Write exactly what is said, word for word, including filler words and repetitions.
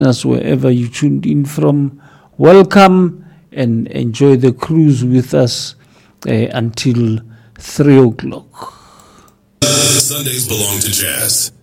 us wherever you tuned in from. Welcome and enjoy the cruise with us uh, until three o'clock. Sundays belong to jazz.